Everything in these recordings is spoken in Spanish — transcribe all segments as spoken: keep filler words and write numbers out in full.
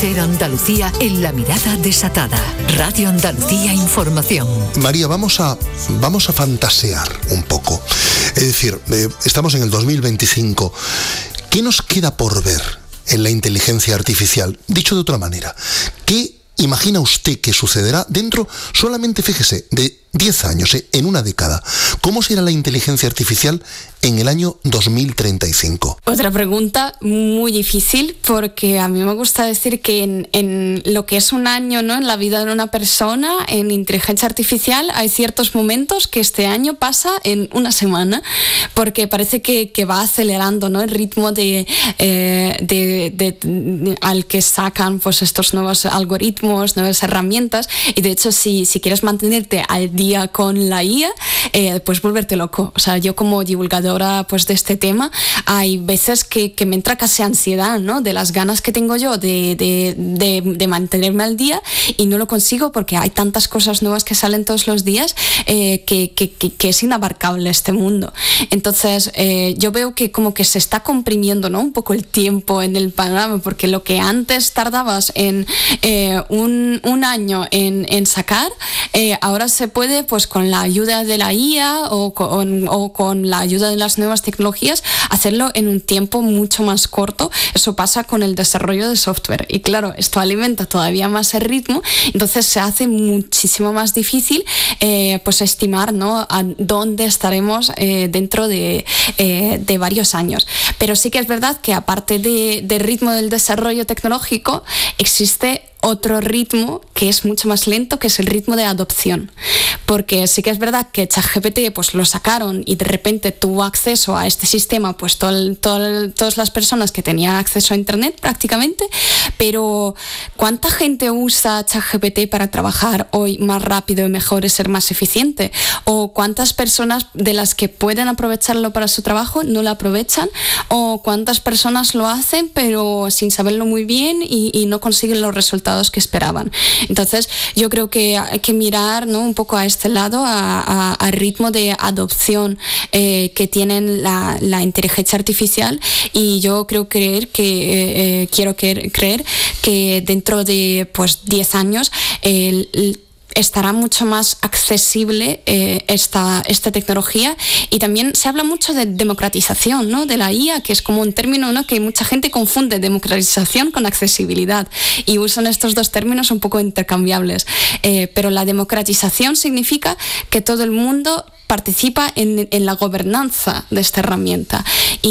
Ser Andalucía en la mirada desatada. Radio Andalucía Información. María, vamos a, vamos a fantasear un poco. Es decir, eh, estamos en el dos mil veinticinco. ¿Qué nos queda por ver en la inteligencia artificial? Dicho de otra manera, ¿qué imagina usted que sucederá dentro, solamente fíjese, de diez años, eh, en una década? ¿Cómo será la inteligencia artificial en el año dos mil treinta y cinco? Otra pregunta muy difícil, porque a mí me gusta decir que en, en lo que es un año, ¿no?, en la vida de una persona, en inteligencia artificial, hay ciertos momentos que este año pasa en una semana, porque parece que, que va acelerando, ¿no?, el ritmo de, eh, de, de, de, al que sacan pues estos nuevos algoritmos, nuevas herramientas, y de hecho si, si quieres mantenerte al día con la I A, eh, pues volverte loco. O sea, yo como divulgadora pues de este tema, hay veces que, que me entra casi ansiedad, ¿no?, de las ganas que tengo yo de, de, de, de mantenerme al día, y no lo consigo porque hay tantas cosas nuevas que salen todos los días, eh, que, que, que, que es inabarcable este mundo. Entonces eh, yo veo que como que se está comprimiendo, ¿no?, un poco el tiempo en el panorama, porque lo que antes tardabas en eh, un, un año en, en sacar, eh, ahora se puede pues con la ayuda de la I A o con, o con la ayuda de las nuevas tecnologías hacerlo en un tiempo mucho más corto. Eso pasa con el desarrollo de software, y claro, esto alimenta todavía más el ritmo, entonces se hace muchísimo más difícil eh, pues estimar, ¿no?, a dónde estaremos eh, dentro de, eh, de varios años. Pero sí que es verdad que aparte de, del ritmo del desarrollo tecnológico, existe otro ritmo que es mucho más lento, que es el ritmo de adopción. Porque sí que es verdad que ChatGPT pues lo sacaron y de repente tuvo acceso a este sistema pues todo, todo, todas las personas que tenían acceso a internet prácticamente, pero ¿cuánta gente usa ChatGPT para trabajar hoy más rápido y mejor y ser más eficiente? ¿O cuántas personas de las que pueden aprovecharlo para su trabajo no lo aprovechan? ¿O cuántas personas lo hacen pero sin saberlo muy bien y, y no consiguen los resultados que esperaban? Entonces yo creo que hay que mirar, ¿no?, un poco a este lado, al ritmo de adopción eh, que tienen la, la inteligencia artificial, y yo creo creer que eh, quiero creer, creer que dentro de pues diez años el, el estará mucho más accesible eh, esta, esta tecnología. Y también se habla mucho de democratización, ¿no?, de la I A, que es como un término, ¿no?, que mucha gente confunde democratización con accesibilidad, y usan estos dos términos un poco intercambiables. Eh, pero la democratización significa que todo el mundo participa en, en la gobernanza de esta herramienta.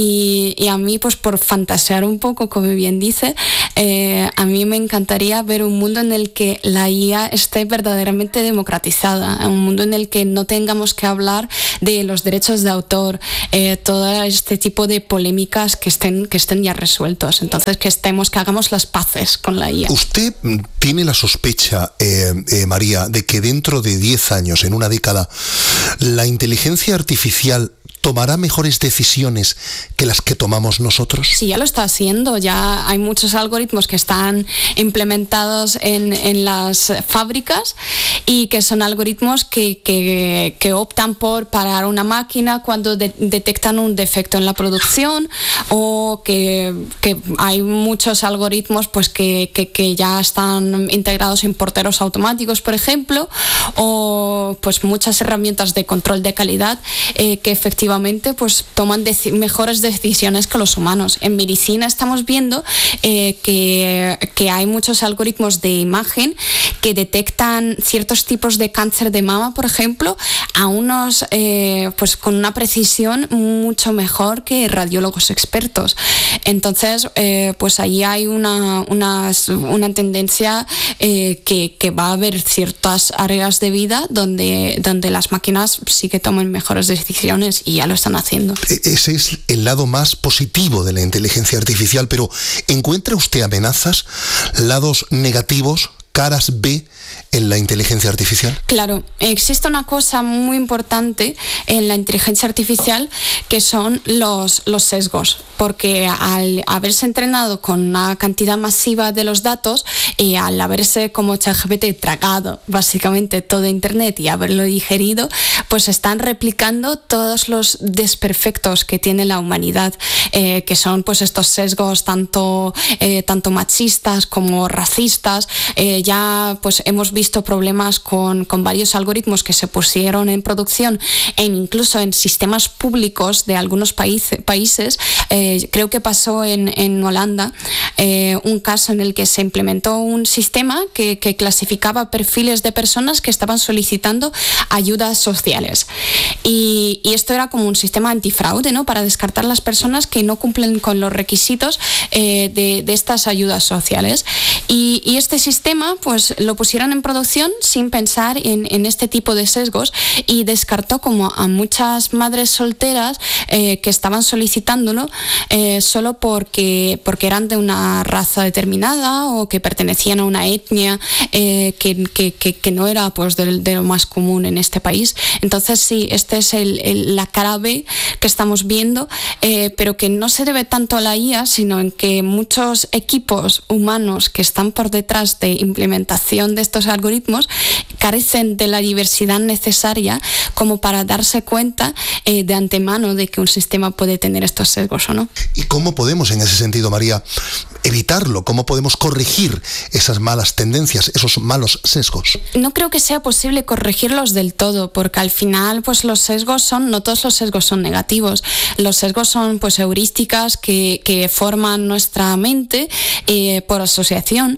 Y, y a mí, pues por fantasear un poco, como bien dice, eh, a mí me encantaría ver un mundo en el que la I A esté verdaderamente democratizada, un mundo en el que no tengamos que hablar de los derechos de autor, eh, todo este tipo de polémicas que estén, que estén ya resueltos. Entonces, que estemos, que hagamos las paces con la I A. ¿Usted tiene la sospecha, eh, eh, María, de que dentro de diez años, en una década, la inteligencia artificial tomará mejores decisiones que las que tomamos nosotros? Sí, ya lo está haciendo. Ya hay muchos algoritmos que están implementados en, en las fábricas, y que son algoritmos que, que, que optan por parar una máquina cuando de, detectan un defecto en la producción, o que, que hay muchos algoritmos pues que, que, que ya están integrados en porteros automáticos, por ejemplo, o pues muchas herramientas de control de calidad eh, que efectivamente pues toman deci- mejores decisiones que los humanos. En medicina estamos viendo eh, que, que hay muchos algoritmos de imagen que detectan ciertos tipos de cáncer de mama, por ejemplo, a unos eh, pues con una precisión mucho mejor que radiólogos expertos. Entonces eh, pues ahí hay una, una, una tendencia eh, que, que va a haber ciertas áreas de vida donde, donde las máquinas sí que toman mejores decisiones, y ya lo están haciendo. Ese es el lado más positivo de la inteligencia artificial, pero ¿encuentra usted amenazas, lados negativos, caras B en la inteligencia artificial? Claro, existe una cosa muy importante en la inteligencia artificial que son los, los sesgos, porque al haberse entrenado con una cantidad masiva de los datos y al haberse como ChatGPT tragado básicamente todo Internet y haberlo digerido, pues están replicando todos los desperfectos que tiene la humanidad, eh, que son pues estos sesgos tanto, eh, tanto machistas como racistas. Eh, ya pues hemos visto problemas con, con varios algoritmos que se pusieron en producción e incluso en sistemas públicos de algunos países, países. Eh, creo que pasó en, en Holanda eh, un caso en el que se implementó un sistema que, que clasificaba perfiles de personas que estaban solicitando ayudas sociales. Y, y esto era como un sistema antifraude, ¿no? Para descartar las personas que no cumplen con los requisitos eh, de, de estas ayudas sociales. Y, y este sistema pues lo pusieron en producción sin pensar en, en este tipo de sesgos y descartó como a muchas madres solteras eh, que estaban solicitándolo eh, solo porque, porque eran de una raza determinada o que pertenecían a una etnia eh, que, que, que, que no era pues de, de lo más común en este país. Entonces sí, esta es el, el, la cara B que estamos viendo, eh, pero que no se debe tanto a la I A, sino en que muchos equipos humanos que están por detrás de implementación de estos algoritmos carecen de la diversidad necesaria como para darse cuenta eh, de antemano de que un sistema puede tener estos sesgos o no. ¿Y cómo podemos, en ese sentido, María, evitarlo? ¿Cómo podemos corregir esas malas tendencias, esos malos sesgos? No creo que sea posible corregirlos del todo, porque al final pues los sesgos son, no todos los sesgos son negativos. Los sesgos son pues heurísticas que, que forman nuestra mente eh, por asociación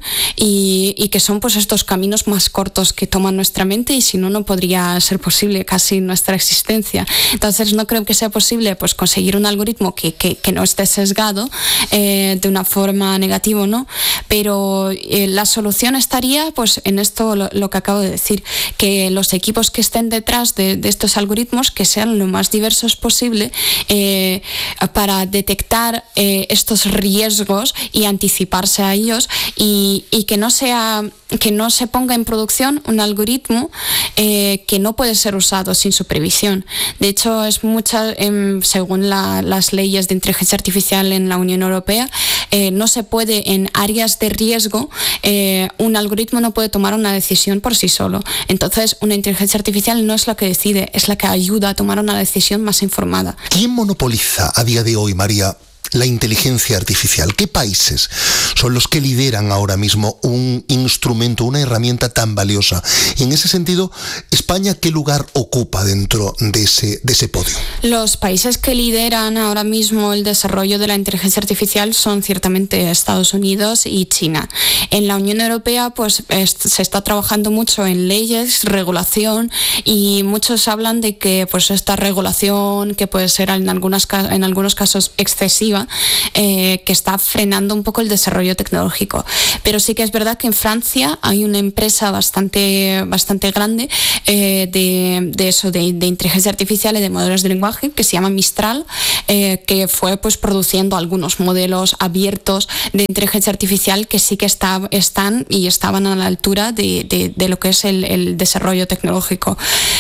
y, y que son pues estos caminos más cortos que toman nuestra mente, y si no, no podría ser posible casi nuestra existencia. Entonces no creo que sea posible pues conseguir un algoritmo que, que, que no esté sesgado eh, de una forma negativa, ¿no? Pero eh, la solución estaría pues en esto lo, lo que acabo de decir, que los equipos que estén detrás de, de estos algoritmos que sean lo más diversos posible eh, para detectar eh, estos riesgos y anticiparse a ellos, y, y que no sea que no se ponga en producción un algoritmo eh, que no puede ser usado sin supervisión. De hecho, es mucha, eh, según la, las leyes de inteligencia artificial en la Unión Europea, eh, no se puede en áreas de riesgo, eh, un algoritmo no puede tomar una decisión por sí solo. Entonces, una inteligencia artificial no es la que decide, es la que ayuda a tomar una decisión más informada. ¿Quién monopoliza a día de hoy, María, la inteligencia artificial? ¿Qué países son los que lideran ahora mismo un instrumento, una herramienta tan valiosa? Y en ese sentido, España, ¿qué lugar ocupa dentro de ese, de ese podio? Los países que lideran ahora mismo el desarrollo de la inteligencia artificial son ciertamente Estados Unidos y China. En la Unión Europea pues es, se está trabajando mucho en leyes, regulación, y muchos hablan de que pues esta regulación, que puede ser en, algunas, en algunos casos excesiva, Eh, que está frenando un poco el desarrollo tecnológico. Pero sí que es verdad que en Francia hay una empresa bastante, bastante grande eh, de, de eso, de, de inteligencia artificial y de modelos de lenguaje, que se llama Mistral, eh, que fue pues produciendo algunos modelos abiertos de inteligencia artificial que sí que está, están y estaban a la altura de, de, de lo que es el, el desarrollo tecnológico.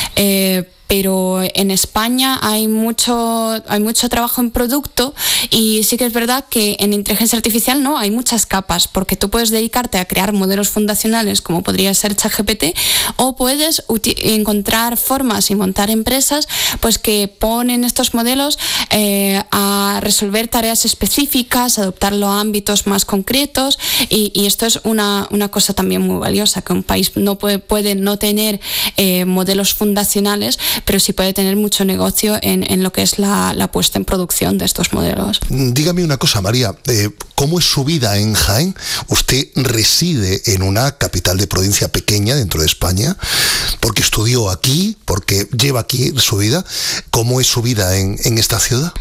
Eh, pero en España hay mucho, hay mucho trabajo en producto, y sí que es verdad que en inteligencia artificial no hay muchas capas, porque tú puedes dedicarte a crear modelos fundacionales como podría ser ChatGPT, o puedes encontrar formas y montar empresas pues que ponen estos modelos eh, a resolver tareas específicas, adoptarlo a ámbitos más concretos, y, y esto es una, una cosa también muy valiosa, que un país no puede, puede no tener eh, modelos fundacionales, pero sí puede tener mucho negocio en, en lo que es la, la puesta en producción de estos modelos. Dígame una cosa, María, eh, ¿cómo es su vida en Jaén? Usted reside en una capital de provincia pequeña dentro de España, porque estudió aquí, porque lleva aquí su vida. ¿Cómo es su vida en, en esta ciudad?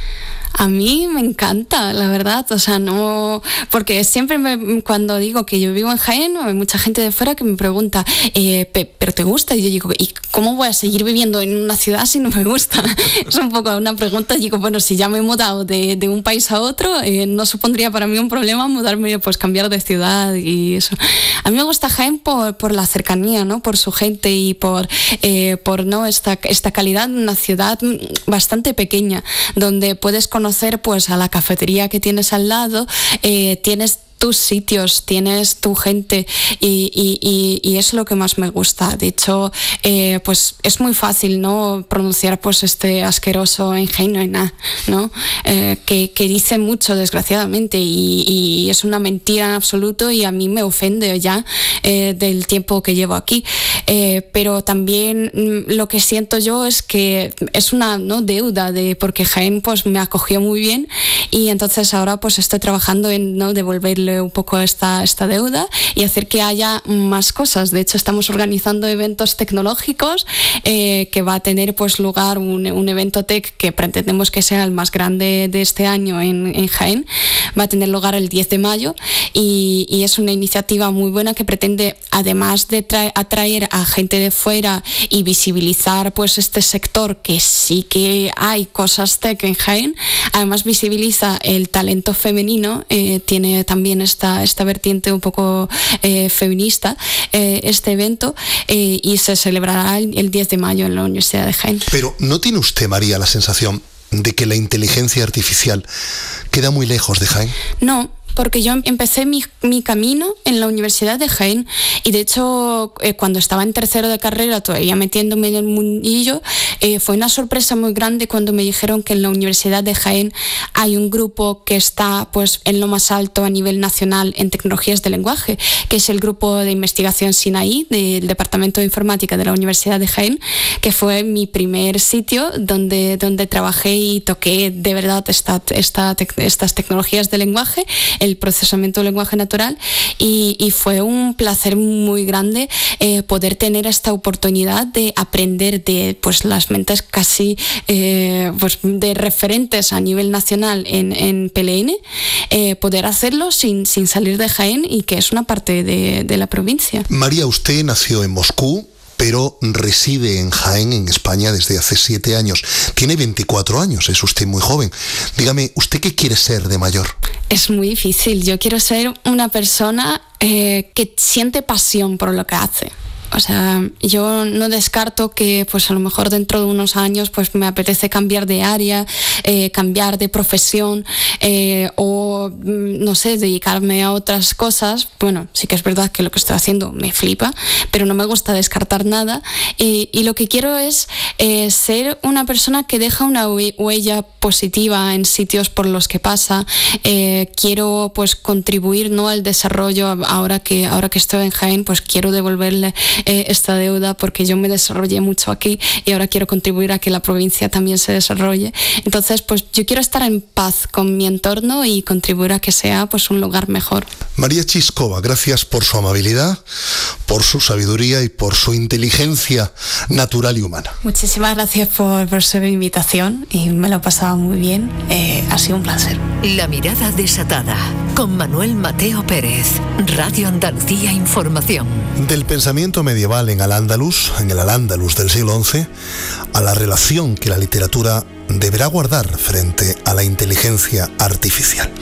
A mí me encanta, la verdad, o sea, no, porque siempre me, cuando digo que yo vivo en Jaén, hay mucha gente de fuera que me pregunta, eh, ¿pero te gusta? Y yo digo, ¿y cómo voy a seguir viviendo en una ciudad si no me gusta? Es un poco una pregunta, y digo, bueno, si ya me he mudado de, de un país a otro, eh, no supondría para mí un problema mudarme, pues cambiar de ciudad y eso. A mí me gusta Jaén por, por la cercanía, ¿no? Por su gente y por, eh, por ¿no? esta, esta calidad, una ciudad bastante pequeña, donde puedes conocer pues a la cafetería que tienes al lado, eh, tienes tus sitios, tienes tu gente y, y, y, y es lo que más me gusta. De hecho, eh, pues es muy fácil, ¿no? Pronunciar pues este asqueroso Enjaénena, ¿no? Eh, que, que dice mucho, desgraciadamente, y, y es una mentira en absoluto, y a mí me ofende ya eh, del tiempo que llevo aquí. Eh, pero también mm, lo que siento yo es que es una, ¿no? deuda, de, porque Jaén pues me acogió muy bien, y entonces ahora pues estoy trabajando en, ¿no? devolverle un poco esta, esta deuda y hacer que haya más cosas. De hecho, estamos organizando eventos tecnológicos, eh, que va a tener pues lugar un, un evento tech que pretendemos que sea el más grande de este año en, en Jaén. Va a tener lugar el diez de mayo, y, y es una iniciativa muy buena que pretende, además de traer, atraer a gente de fuera y visibilizar pues este sector, que sí que hay cosas tech en Jaén, además visibiliza el talento femenino, eh, tiene también esta, esta vertiente un poco eh, feminista, eh, este evento, eh, y se celebrará el, el diez de mayo en la Universidad de Jaén. Pero ¿no tiene usted, María, la sensación de que la inteligencia artificial queda muy lejos de Jaén? No, porque yo empecé mi, mi camino en la Universidad de Jaén, y de hecho eh, cuando estaba en tercero de carrera, todavía metiéndome en el mundillo, eh, fue una sorpresa muy grande cuando me dijeron que en la Universidad de Jaén hay un grupo que está pues en lo más alto a nivel nacional en tecnologías de lenguaje, que es el grupo de investigación Sinaí del Departamento de Informática de la Universidad de Jaén, que fue mi primer sitio donde, donde trabajé y toqué de verdad esta, esta, estas tecnologías de lenguaje, el procesamiento del lenguaje natural, y, y fue un placer muy grande eh, poder tener esta oportunidad de aprender de pues las mentes casi eh, pues, de referentes a nivel nacional en, en P L N, eh, poder hacerlo sin, sin salir de Jaén, y que es una parte de, de la provincia. María, usted nació en Moscú, pero reside en Jaén, en España, desde hace siete años. Tiene veinticuatro años, es usted muy joven. Dígame, ¿usted qué quiere ser de mayor? Es muy difícil. Yo quiero ser una persona eh, que siente pasión por lo que hace. O sea, yo no descarto que pues a lo mejor dentro de unos años pues me apetece cambiar de área, eh, cambiar de profesión, eh, o no sé, dedicarme a otras cosas. Bueno, sí que es verdad que lo que estoy haciendo me flipa, pero no me gusta descartar nada, eh, y lo que quiero es eh, ser una persona que deja una huella positiva en sitios por los que pasa. Eh, quiero pues contribuir, ¿no?, al desarrollo. Ahora que, ahora que estoy en Jaén, pues quiero devolverle Eh, esta deuda, porque yo me desarrollé mucho aquí y ahora quiero contribuir a que la provincia también se desarrolle. Entonces, pues yo quiero estar en paz con mi entorno y contribuir a que sea pues un lugar mejor. María Chiskova, gracias por su amabilidad, por su sabiduría y por su inteligencia natural y humana. Muchísimas gracias por, por su invitación, y me lo he pasado muy bien. Eh, ha sido un placer. La mirada desatada, con Manuel Mateo Pérez, Radio Andalucía Información. Del pensamiento medieval en Al-Ándalus, en el Al-Ándalus del siglo once, a la relación que la literatura deberá guardar frente a la inteligencia artificial.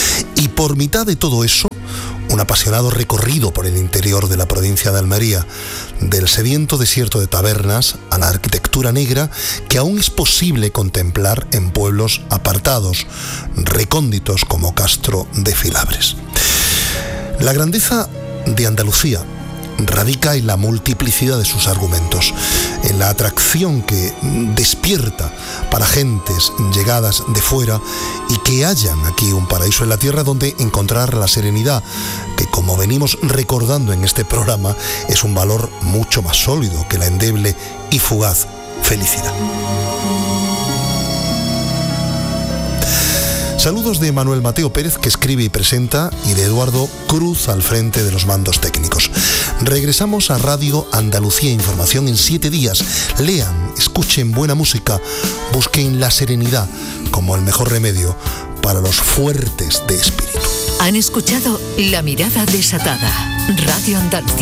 Y por mitad de todo eso, un apasionado recorrido por el interior de la provincia de Almería, del sediento desierto de tabernas a la arquitectura negra que aún es posible contemplar en pueblos apartados, recónditos como Castro de Filabres. La grandeza de Andalucía radica en la multiplicidad de sus argumentos, en la atracción que despierta para gentes llegadas de fuera y que hallan aquí un paraíso en la tierra donde encontrar la serenidad, que, como venimos recordando en este programa, es un valor mucho más sólido que la endeble y fugaz felicidad. Saludos de Manuel Mateo Pérez, que escribe y presenta, y de Eduardo Cruz al frente de los mandos técnicos. Regresamos a Radio Andalucía Información en siete días. Lean, escuchen buena música, busquen la serenidad, como el mejor remedio para los fuertes de espíritu. Han escuchado La Mirada Desatada, Radio Andalucía.